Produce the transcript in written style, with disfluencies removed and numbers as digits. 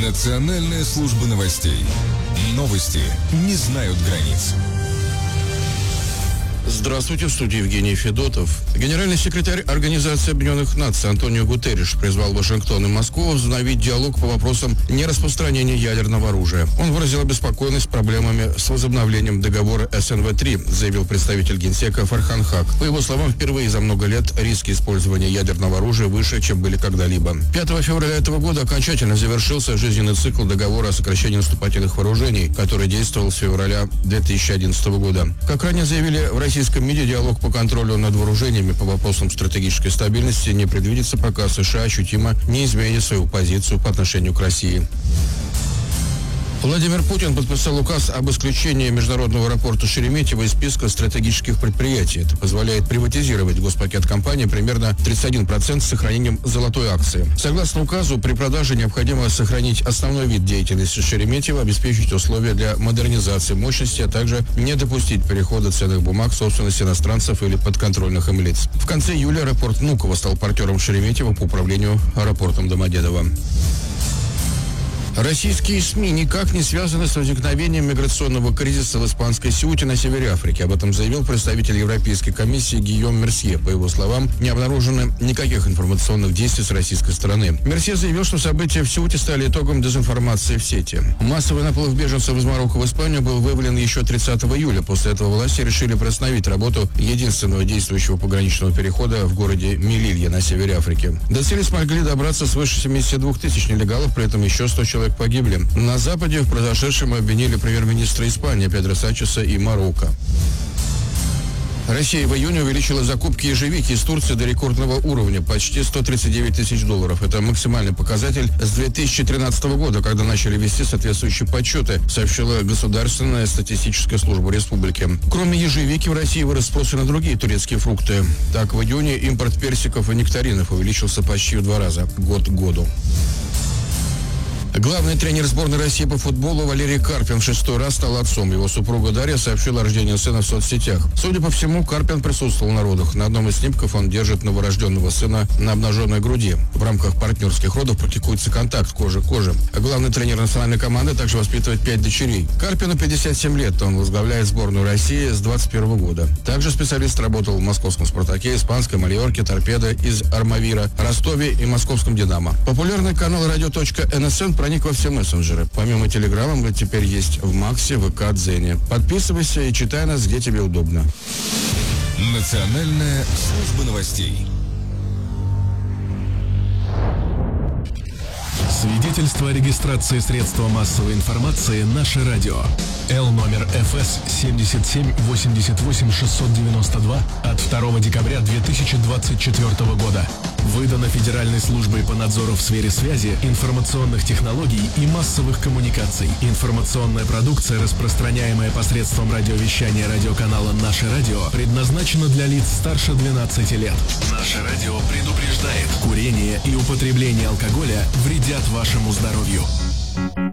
Национальная служба новостей. Новости не знают границ. Здравствуйте, в студии Евгений Федотов. Генеральный секретарь Организации Объединенных Наций Антонио Гутерриш призвал Вашингтон и Москву возобновить диалог по вопросам нераспространения ядерного оружия. Он выразил обеспокоенность проблемами с возобновлением договора СНВ-3, заявил представитель Генсека Фархан Хак. По его словам, впервые за много лет риски использования ядерного оружия выше, чем были когда-либо. 5 февраля этого года окончательно завершился жизненный цикл договора о сокращении наступательных вооружений, который действовал с февраля 2011 года. Как ранее заявили в российском МИДе, диалог по контролю над вооружениями по вопросам стратегической стабильности не предвидится, пока США ощутимо не изменит свою позицию по отношению к России. Владимир Путин подписал указ об исключении международного аэропорта Шереметьево из списка стратегических предприятий. Это позволяет приватизировать госпакет компании примерно 31% с сохранением золотой акции. Согласно указу, при продаже необходимо сохранить основной вид деятельности Шереметьево, обеспечить условия для модернизации мощности, а также не допустить перехода ценных бумаг в собственность иностранцев или подконтрольных им лиц. В конце июля аэропорт Внуково стал партнером Шереметьево по управлению аэропортом Домодедово. Российские СМИ никак не связаны с возникновением миграционного кризиса в испанской Сеуте на севере Африки. Об этом заявил представитель Европейской комиссии Гийом Мерсье. По его словам, не обнаружено никаких информационных действий с российской стороны. Мерсье заявил, что события в Сеуте стали итогом дезинформации в сети. Массовый наплыв беженцев из Марокко в Испанию был выявлен еще 30 июля. После этого власти решили приостановить работу единственного действующего пограничного перехода в городе Мелилья на севере Африки. До цели смогли добраться свыше 72 тысяч нелегалов, при этом еще 100 человек погибли. На Западе в произошедшем обвинили премьер-министра Испании Педро Санчеса и Марокко. Россия в июне увеличила закупки ежевики из Турции до рекордного уровня, почти 139 тысяч долларов. Это максимальный показатель с 2013 года, когда начали вести соответствующие подсчеты, сообщила Государственная статистическая служба республики. Кроме ежевики, в России вырос спрос и на другие турецкие фрукты. Так, в июне импорт персиков и нектаринов увеличился почти в 2 раза, год к году. Главный тренер сборной России по футболу Валерий Карпин в 6-й раз стал отцом. Его супруга Дарья сообщила о рождении сына в соцсетях. Судя по всему, Карпин присутствовал на родах. На одном из снимков он держит новорожденного сына на обнаженной груди. В рамках партнерских родов практикуется контакт кожи к коже. Главный тренер национальной команды также воспитывает 5 дочерей. Карпину 57 лет. Он возглавляет сборную России с 21 года. Также специалист работал в московском «Спартаке», испанской «Мальорке», «Торпедо» из «Армавира», Ростове и московском «Динамо». Популярный канал «Радио.НСН» проник во все мессенджеры. Помимо Телеграма, мы теперь есть в Максе, ВК, Дзене. Подписывайся и читай нас, где тебе удобно. Национальная служба новостей. Свидетельство о регистрации средства массовой информации «Наше радио». Л номер ФС 7788692 от 2 декабря 2024 года. Выдано Федеральной службой по надзору в сфере связи, информационных технологий и массовых коммуникаций. Информационная продукция, распространяемая посредством радиовещания радиоканала «Наше радио», предназначена для лиц старше 12 лет. «Наше радио» предупреждает: курение и употребление алкоголя вредят вашему здоровью.